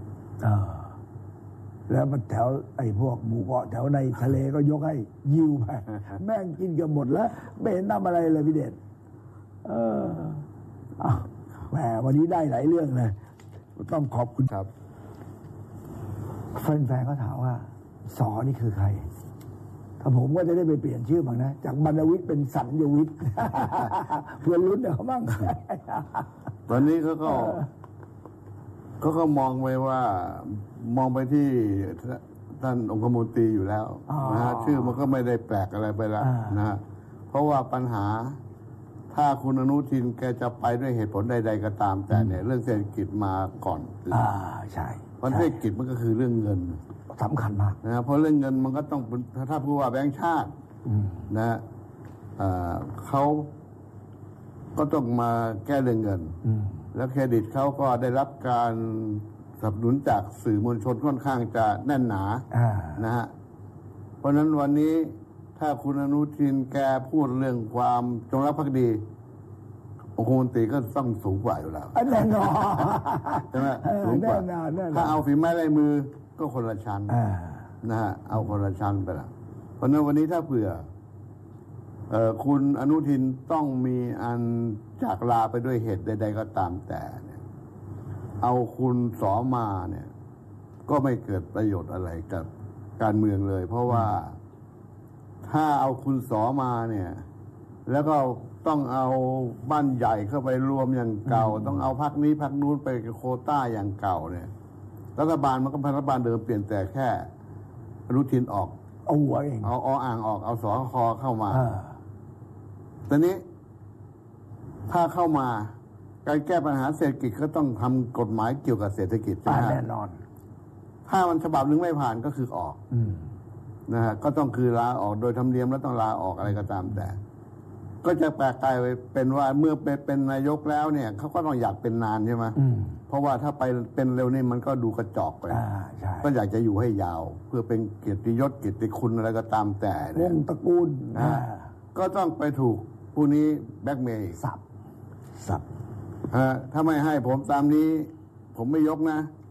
แล้วมันแถวไอ้พวกหมู่เกาะแถวในทะเลก็ยกให้ยิวไปแม่งกินกันหมดแล้วไม่เห็นทำอะไรเลยพี่เดชเออแหมวันนี้ได้หลายเรื่องเลยต้องขอบคุณครับแฟนๆเขาถามว่าสอนี่คือใครถ้าผมก็จะได้ไปเปลี่ยนชื่อบ้างนะจากบรรณวิทย์เป็นสัญญวิทย์เพื่อนรุ่นเนี่ยเขาบ้างตอนนี้เขาก็เขาก็มองไปว่ามองไปที่ท่านองคมนตรีอยู่แล้วนะฮะชื่อมันก็ไม่ได้แปลกอะไรไปแล้วนะฮะเพราะว่าปัญหาถ้าคุณอนุทินแกจะไปด้วยเหตุผลใดๆก็ตามแต่เนี่ยเรื่องเศรษฐกิจมาก่อนอ่าใช่เพราะเศรษฐกิจมันก็คือเรื่องเงินสำคัญมากนะเพราะเรื่องเงินมันก็ต้องถ้าพูดว่าแบงก์ชาตินะเขาก็ต้องมาแก้เรื่องเงินแล้วเครดิตเขาก็ได้รับการสนับสนุนจากสื่อมวลชนค่อนข้างจะแน่นหนานะฮะเพราะฉะนั้นวันนี้ถ้าคุณอนุทินแกพูดเรื่องความจงรักภักดีองคมนตรีก็ต้องสูงกว่าอยู่แล้วแน่นอนใช่ไหมสูงกว่าถ้าเอาฝีไม้ลายมือก็คนละชั้นนะฮะเอาคนละชั้นไปละเพราะนั้นวันนี้ถ้าเผื่อคุณอนุทินต้องมีอันจากลาไปด้วยเหตุใดๆก็ตามแต่เนี่ยเอาคุณสอมาเนี่ยก็ไม่เกิดประโยชน์อะไรกับการเมืองเลย เพราะว่าถ้าเอาคุณสอมาเนี่ยแล้วก็ต้องเอาบ้านใหญ่เข้าไปรวมอย่างเก่าต้องเอาพรรคนี้พรรคนู้นไปโควต้าอย่างเก่าเนี่ยรัฐบาลมันก็เป็นรัฐบาลเดิมเปลี่ยนแต่แค่อนุทินออกเอาหัวเองเอาออ่างออกเอาสอคอเข้ามาตอนนี้ถ้าเข้ามาการแก้ปัญหาเศรษฐกิจก็ต้องทำกฎหมายเกี่ยวกับเศรษฐกิจใช่ไหมแน่นอนถ้ามันฉบับหนึ่งไม่ผ่านก็คือออกนะฮะก็ต้องคือลาออกโดยธรรมเนียมแล้วต้องลาออกอะไรก็ตามแต่ก็จะแปลกลายไปเป็นว่าเมื่อเป็นนายกแล้วเนี่ยเขาก็ต้องอยากเป็นนานใช่ไหมเพราะว่าถ้าไปเป็นเร็วนี่มันก็ดูกระจอกไปก็อยากจะอยู่ให้ยาวเพื่อเป็นเกียรติยศเกียรติคุณอะไรก็ตามแต่วงตระกูลนะก็ต้องไปถูกผู้นี้แบล็กเมย์สับสับถ้าไม่ให้ผมตามนี้ผมไม่ยกนะ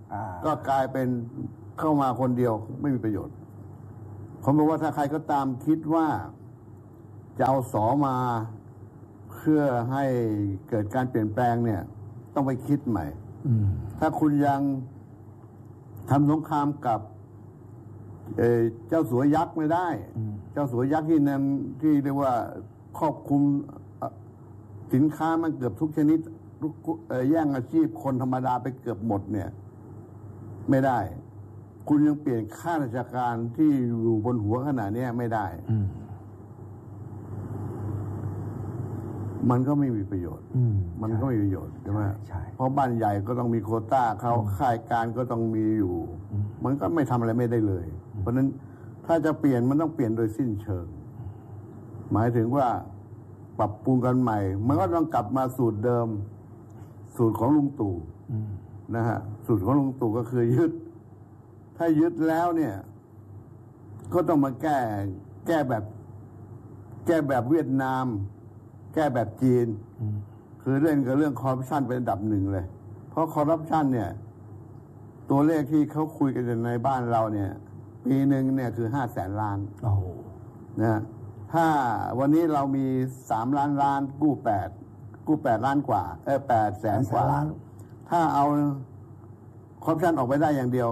ก็กลายเป็นเข้ามาคนเดียวไม่มีประโยชน์ผมบอกว่าถ้าใครก็ตามคิดว่าจะเอาสอมาเพื่อให้เกิดการเปลี่ยนแปลงเนี่ยต้องไปคิดใหม่ถ้าคุณยังทำสงครามกับเอ่อเจ้าสัวยักษ์ไม่ได้เจ้าสัวยักษ์ที่นั้นที่เรียกว่าครอบคลุมสินค้ามันเกือบทุกชนิดแย่งอาชีพคนธรรมดาไปเกือบหมดเนี่ยไม่ได้คุณยังเปลี่ยนข้าราชการที่อยู่บนหัวขนาดนี้ไม่ได้มันก็ไม่มีประโยชน์มันก็ไม่มีประโยชน์ใช่ไหมเพราะบ้านใหญ่ก็ต้องมีโควต้าเขาค่ายการก็ต้องมีอยู่มันก็ไม่ทำอะไรไม่ได้เลยเพราะฉะนั้นถ้าจะเปลี่ยนมันต้องเปลี่ยนโดยสิ้นเชิงหมายถึงว่าปรับปรุงกันใหม่มันก็ต้องกลับมาสูตรเดิมสูตรของลุงตู่นะฮะสูตรของลุงตู่ก็คือยึดถ้ายึดแล้วเนี่ยก็ต้องมาแก้แก้แบบแก้แบบเวียดนามแก้แบบจีนคือเล่นกับเรื่องคอร์รัปชันเป็นอันดับหนึ่งเลยเพราะคอร์รัปชันเนี่ยตัวเลขที่เขาคุยกันในบ้านเราเนี่ยปีหนึ่งเนี่ยคือห้าแสนล้านนะถ้าวันนี้เรามีสามล้านล้านกู้แปดกู้แปดล้านกว่าเออแปดแสนกว่าถ้าเอาคอร์รัปชันออกไปได้อย่างเดียว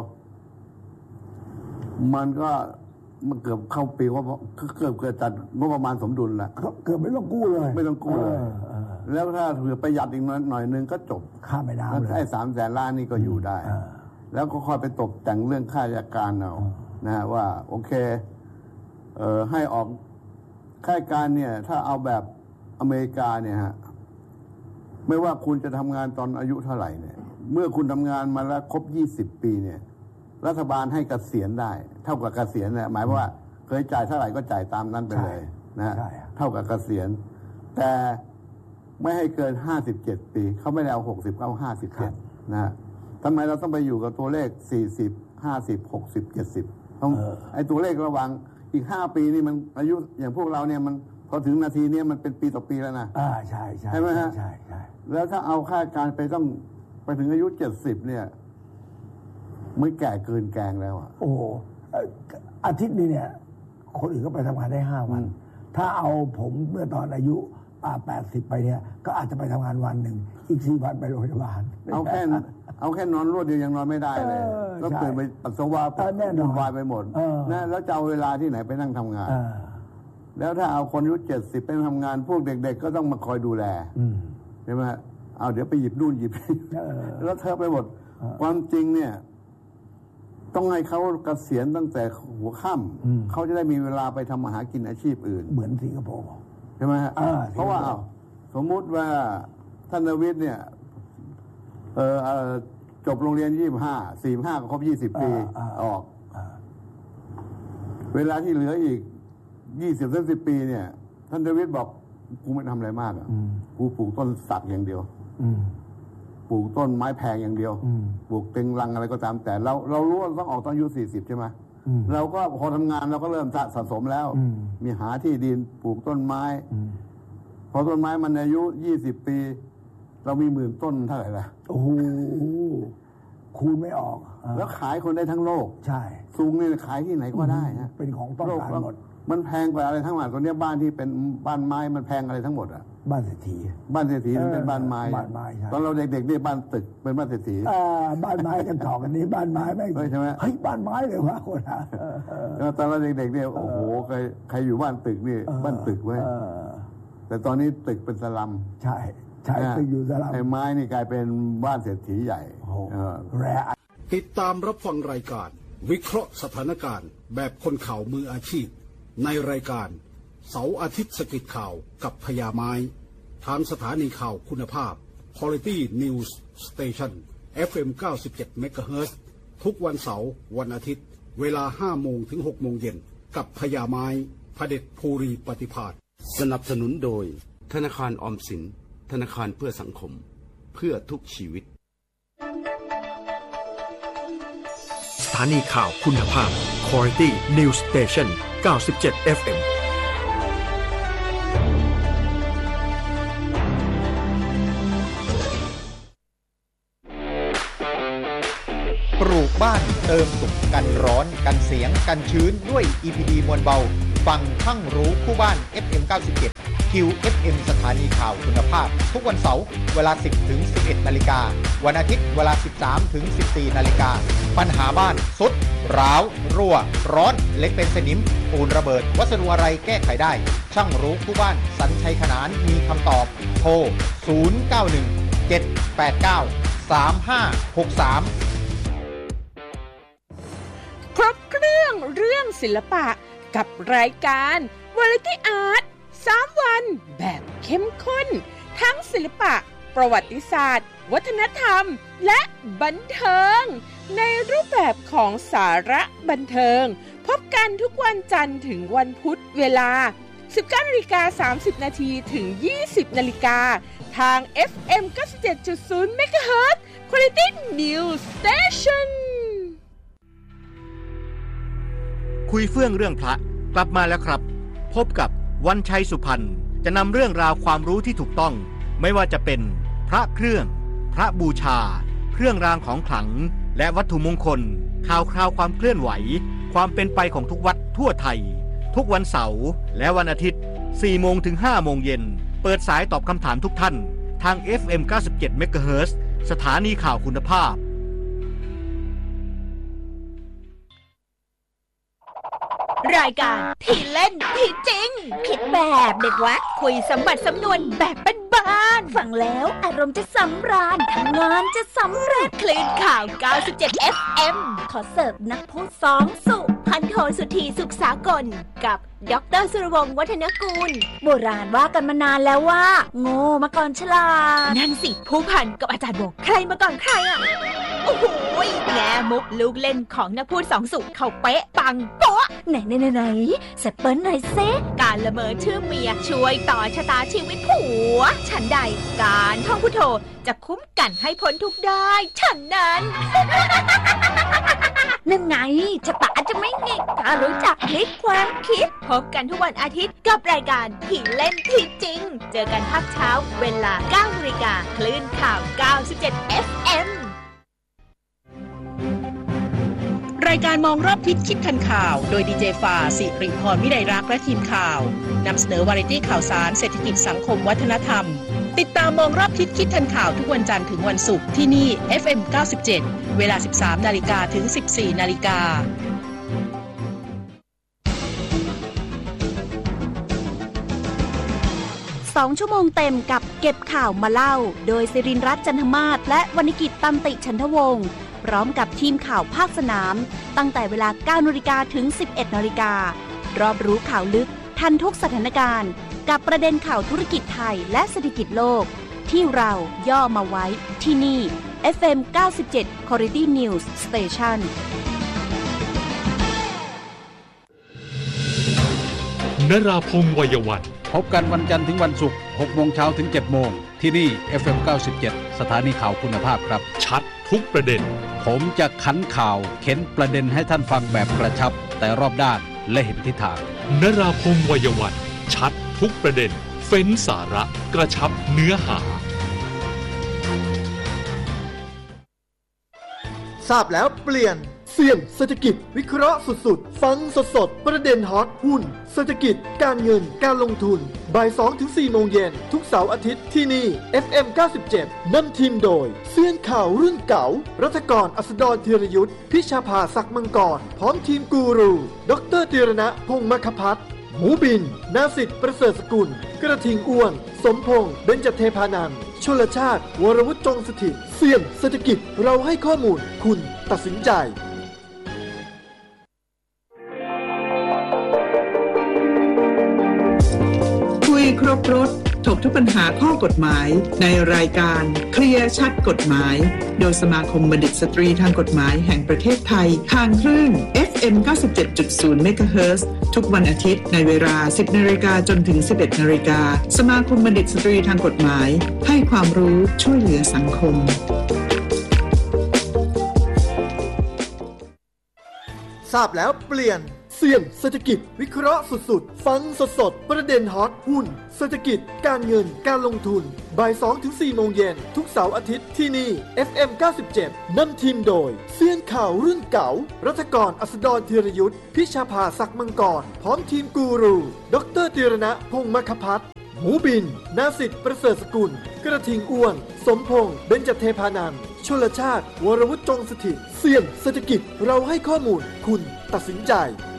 มันก็มันเกือบเข้าปีว่าเกือบเกิดจัดงบประมาณสมดุลละเกือบไม่ต้องกู้เลยไม่ต้องกู้เลยแล้วถ้าเผื่อประหยัดอีกหน่อยนึงก็จบค่าไม่ได้แล้วไอ้สามแสนล้านนี่ก็อยู่ได้แล้วก็ค่อยไปตกแต่งเรื่องค่าราชการเอานะว่าโอเคเอ่อให้ออกค่าราชการเนี่ยถ้าเอาแบบอเมริกาเนี่ยฮะไม่ว่าคุณจะทำงานตอนอายุเท่าไหร่เนี่ยเมื่อคุณทำงานมาแล้วครบยี่สิบปีเนี่ยรัฐบาลให้เกษียณได้เท่ากับเกษียณเนี่ยหมายว่าเคยจ่ายเท่าไหร่ก็จ่ายตามนั้นไปเลยนะเท่ากับเกษียณแต่ไม่ให้เกินห้าสิบเจ็ดปีเขาไม่ได้เอาหกสิบเอาห้าสิบเจ็ดนะทำไมเราต้องไปอยู่กับตัวเลขสี่สิบห้าสิบหกสิบเจ็ดสิบต้องไอ้ตัวเลขระหว่างอีกห้าปีนี่มันอายุอย่างพวกเราเนี่ยมันพอถึงนาทีนี้มันเป็นปีต่อปีแล้วนะอ่าใช่ใช่ใช่ไหมฮะใช่ใช่แล้วถ้าเอาค่าการไปต้องไปถึงอายุเจ็ดสิบเนี่ยไม่แก่เกินแกงแล้วอ่ะโอ้อาทิตย์นี้เนี่ยคนอื่นก็ไปทำงานได้ห้าวันถ้าเอาผมเมื่อตอนอายุแปดสิบไปเนี่ยก็อาจจะไปทำงานวันหนึ่งอีกสี่วันไปโรงพยาบาลเอาแค่เอาแค่นอนรวดเดียวยังนอนไม่ได้เลยก็ตื่นไปปัสสาวะวุ่นวายไปหมดนะแล้วจะเอาเวลาที่ไหนไปนั่งทำงานแล้วถ้าเอาคนอายุเจ็ดสิบไปทำงานพวกเด็กๆก็ต้องมาคอยดูแลใช่ไหมเอาเดี๋ยวไปหยิบนู่นหยิบแล้วเธอไปหมดความจริงเนี่ยต้องให้เขาเกษียณตั้งแต่หัวค่ำเขาจะได้มีเวลาไปทำมาหากินอาชีพอื่นเหมือนสิงคโปร์ใช่ไหมฮะเพราะว่าสมมุติว่าท่านนวิทย์เนี่ยเออจบโรงเรียนยี่สิบห้าสี่ห้าก็ครบยี่สิบปีออกเวลาที่เหลืออีกยี่สิบถึงสิบปีเนี่ยท่านนวิทย์บอกกูไม่ทำอะไรมากอ่ะกูปลูกต้นสักอย่างเดียวปลูกต้นไม้แพงอย่างเดียวปลูกเต็งรังอะไรก็ตามแต่เราเรารู้ว่าต้องออกตอนอายุสี่สิบใช่ไหมเราก็พอทำงานเราก็เริ่มสะสมแล้วมีหาที่ดินปลูกต้นไม้พอต้นไม้มันอายุยี่สิบปีเรามีหมื่นต้นเท่าไหร่ล่ะโอ้โหคูณไม่ออกแล้วขายคนได้ทั้งโลกใช่ซุงนี่ขายที่ไหนก็ได้ฮะเป็นของต้องการหมดมันแพงกว่าอะไรทั้งหมดตอนนี้บ้านที่เป็นบ้านไม้มันแพงอะไรทั้งหมดอ่ะบ้านเศรษฐีบ้านเศรษฐีมันเป็นบ้านไม้ตอนเราเด็กๆนี่บ้านตึกเป็นบ้านเศรษฐีบ้านไม้กันต่อกันนี้บ้านไม้ไม่ใช่ไหมเฮ้ยบ้านไม้เลยวะคนละตอนเราเด็กๆเนี่ยโอ้โหใครใครอยู่บ้านตึกนี่บ้านตึกไว้แต่ตอนนี้ตึกเป็นสลัมใช่ใช่ตึกอยู่สลัมไอ้ไม้นี่กลายเป็นบ้านเศรษฐีใหญ่แร่ติดตามรับฟังรายการวิเคราะห์สถานการณ์แบบคนข่าวมืออาชีพในรายการเสาร์อาทิตย์สกิดข่าวกับพญาไม้ทางสถานีข่าวคุณภาพ Quality News Station เอฟ เอ็ม เก้าสิบเจ็ด เมกะเฮิรตซ์ทุกวันเสาร์วันอาทิตย์เวลาห้าโมงถึงหกโมงเย็นกับพญาไม้พเด็จภูรีปฏิภาณสนับสนุนโดยธนาคารออมสินธนาคารเพื่อสังคมเพื่อทุกชีวิตสถานีข่าวคุณภาพ Quality News Station เก้าสิบเจ็ด เอฟ เอ็มเติมสุขกันร้อนกันเสียงกันชื้นด้วย อี พี ดี มวลเบาฟังทั้งรู้คู่บ้าน เอฟ เอ็ม เก้าสิบเจ็ด คิว เอฟ เอ็ม สถานีข่าวคุณภาพทุกวันเสาร์เวลา สิบถึงสิบเอ็ด นาฬิกาวันอาทิตย์เวลา สิบสามถึงสิบสี่ นาฬิกาปัญหาบ้านสุดร้าวรั่วร้อนเล็กเป็นสนิมปูนระเบิดวัสดุอะไรแก้ไขได้ช่างรู้คู่บ้านสัญชัยขนานมีคำตอบโทรศูนย์ เก้า หนึ่ง เจ็ด แปด เก้า สาม ห้า หก สามครบเครื่องเรื่องศิลปะกับรายการ Variety Art สาม วันแบบเข้มข้นทั้งศิลปะประวัติศาสตร์วัฒนธรรมและบันเทิงในรูปแบบของสาระบันเทิงพบกันทุกวันจันทร์ถึงวันพุธเวลา สิบเก้านาฬิกาสามสิบ นาทีถึง ยี่สิบ นาฬิกาทาง เอฟ เอ็ม เก้าสิบเจ็ดจุดศูนย์ เมกะเฮิรตซ์ Quality News Station คุยเฟื่องเรื่องพระกลับมาแล้วครับพบกับวันชัยสุพรรณจะนำเรื่องราวความรู้ที่ถูกต้องไม่ว่าจะเป็นพระเครื่องพระบูชาเครื่องรางของขลังและวัตถุมงคลข่าวคราวความเคลื่อนไหวความเป็นไปของทุกวัดทั่วไทยทุกวันเสาร์และวันอาทิตย์ สี่โมงถึงห้าโมงเย็นเปิดสายตอบคำถามทุกท่านทาง เอฟ เอ็ม เก้าสิบเจ็ด เมกะเฮิรตซ์ สถานีข่าวคุณภาพรายการที่เล่นที่จริงคิดแบบเด็กวัดคุยสมบัติสำนวนแบบบ้านๆฟังแล้วอารมณ์จะสำราญทำงานจะสำเร็จคลื่นข่าว เก้าสิบเจ็ด เอฟ เอ็ม ขอเสิร์ฟนักพูดสองสุพันโทสุธีสุขสากลกับดร.สุรวงศ์วัฒนกูลโบราณว่ากันมานานแล้วว่าโง่มาก่อนฉลาดนั่นสิผู้พันกับอาจารย์บอกใครมาก่อนใครอ่ะโอ้โหแง่มุกลูกเล่นของนักพูดสองสุเขาเป๊ะปังโป๊ะไหนไหนไหนไหนแซปเปิ้ลหน่อยเซ่การละเมอชื่อเมียช่วยต่อชะตาชีวิตผัวฉันใดการท่องพุทโธจะคุ้มกันให้พ้นทุกได้ฉันนั้นนั่นไงชะตาจะไม่หงิกถ้ารู้จักพลิกความคิดพบกันทุกวันอาทิตย์กับรายการที่เล่นที่จริงเจอกันภาคเช้าเวลา เก้านาฬิกา คลื่นข่าว เก้าสิบเจ็ด เอฟ เอ็มรายการมองรอบทิศคิดทันข่าวโดยดีเจฟ้าสิริพรวิไลรักษ์และทีมข่าวนำเสนอวาไรตี้ข่าวสารเศรษฐกิจสังคมวัฒนธรรมติดตามมองรอบทิศคิดทันข่าวทุกวันจันทร์ถึงวันศุกร์ที่นี่ เอฟ เอ็ม เก้าสิบเจ็ด เวลา สิบสามนาฬิกา ถึง สิบสี่นาฬิกาสองชั่วโมงเต็มกับเก็บข่าวมาเล่าโดยศิรินทร์รัตน์จันทมาศและวรรณกิจตันติฉันทวงศ์พร้อมกับทีมข่าวภาคสนามตั้งแต่เวลา เก้านาฬิกา ถึง สิบเอ็ดนาฬิการอบรู้ข่าวลึกทันทุกสถานการณ์กับประเด็นข่าวธุรกิจไทยและเศรษฐกิจโลกที่เราย่อมาไว้ที่นี่ เอฟ เอ็ม เก้าสิบเจ็ด Quality News Station นราพงษ์วัยวันพบกันวันจันทร์ถึงวันศุกร์ หกโมงเช้าถึง เจ็ดโมงที่นี่ เอฟ เอ็ม เก้าสิบเจ็ด สถานีข่าวคุณภาพครับชัดทุกประเด็นผมจะขันข่าวเข็นประเด็นให้ท่านฟังแบบกระชับแต่รอบด้านและเห็นทิศทางนราพงษ์วัยวันชัดทุกประเด็นเฟ้นสาระกระชับเนื้อหาทราบแล้วเปลี่ยนเสี่ยงเศรษฐกิจวิเคราะห์สุดๆฟังสดๆประเด็นฮอตหุ้นเศรษฐกิจการเงินการลงทุนบ่าย สองถึงสี่ โมงเย็นทุกเสาร์อาทิตย์ที่นี่ เอฟ เอ็ม เก้าสิบเจ็ด นำทีมโดยเซียนข่าวรุ่นเก่ารัฐกรอัสดรธีรยุทธพิชาภาศักดิ์มังกรพร้อมทีมกูรูดร.ธีรณะพงษ์มคพัฒน์หมูบินนาสิทธิ์ประเสริฐสกุลกระทิงอ้วนสมพงษ์เบญจเทพานันท์ชลชาติวรวุฒิจงสถิตเสี่ยงเศรษฐกิจเราให้ข้อมูลคุณตัดสินใจคุยครบรถถกทุกปัญหาข้อกฎหมายในรายการเคลียร์ชัดกฎหมายโดยสมาคมบัณฑิตสตรีทางกฎหมายแห่งประเทศไทยทางคลื่น เอฟ เอ็ม เก้าสิบเจ็ดจุดศูนย์ เมกะเฮิรตซ์ทุกวันอาทิตย์ในเวลา สิบนาฬิกา จนถึง สิบเอ็ดนาฬิกาสมาคมบัณฑิตสตรีทางกฎหมายให้ความรู้ช่วยเหลือสังคมทราบแล้วเปลี่ยนสี่ยงเศรษฐกิจวิเคราะห์สุดๆฟังสดๆประเด็นฮอตหุ้นเศรษฐกิจการเงินการลงทุนบ่าย สองถึงสี่ โมงเย็นทุกเสาร์อาทิตย์ที่นี่ เอฟ เอ็ม เก้าสิบเจ็ด นำทีมโดยเซียนข่าวรุ่นเก่ารัฐกรอัสดรธีรยุทธพิชาภาศักดิ์มังกรพร้อมทีมกูรูดรธีรณะพงษ์มคพัฒน์หมูบินนาสิทธิ์ประเสริฐสกุลกระทิงอ้วนสมพงษ์เบญจเทพานันท์ชลชาติวรวุฒิจงสถิตเสี่ยงเศรษฐกิจเราให้ข้อมูลคุณตัดสินใจ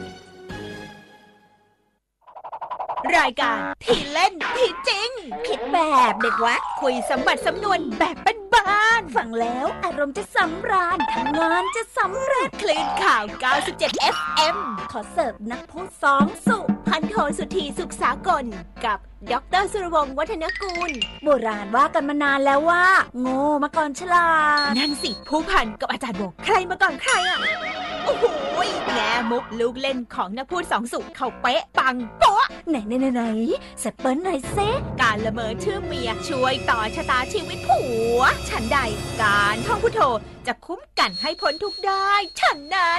รายการที่เล่นที่จริงคิดแบบเด็กวัดคุยสมบัติสำนวนแบบบ้านๆฟังแล้วอารมณ์จะสำราญทำงานจะสำเร็จคลื่นข่าว เก้าสิบเจ็ด เอฟ เอ็ม ขอเสิร์ฟนักพูดสองสุพันโทสุธีสุขสากลกับดร.สุรวงศ์วัฒนกูลโบราณว่ากันมานานแล้วว่าโง่มาก่อนฉลาดนั่นสิผู้พันกับอาจารย์โบกใครมาก่อนใครอ่ะโอ้โหแง่มุกลูกเล่นของนักพูดสองสุเขาเป๊ะปังโป๊ะไหนไหนไหนไหนแซปเปิ้ลหน่อยเซการละเมอชื่อเมียช่วยต่อชะตาชีวิตผัวฉันใดการท่องพุทโธจะคุ้มกันให้พ้นทุกได้ฉันนั้น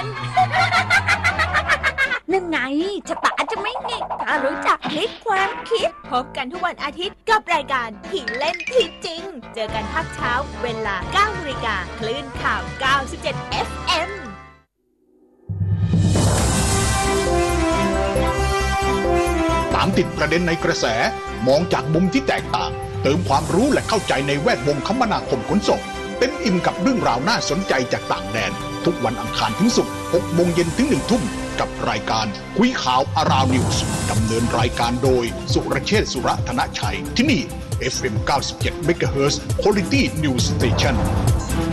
นั่นไงชะตาจะไม่หงิกถ้ารู้จักพลิกความคิดพบกันทุกวันอาทิตย์กับรายการที่เล่นที่จริงเจอกันภาคเช้าเวลา เก้านาฬิกา คลื่นข่าว เก้าสิบเจ็ด เอฟ เอ็มตามติดประเด็นในกระแสมองจากมุมที่แตกต่างเติมความรู้และเข้าใจในแวดวงคมนาคมขนส่งเต็มอิ่มกับเรื่องราวน่าสนใจจากต่างแดนทุกวันอังคารถึงศุกร์ หกโมงเย็นถึงหนึ่งทุ่มกับรายการคุยข่าวอาราวนิวส์ดำเนินรายการโดยสุรเชษฐ์สุรธนชัยที่นี่ เอฟ เอ็ม เก้าสิบเจ็ด เมกะเฮิรตซ์ Quality News Station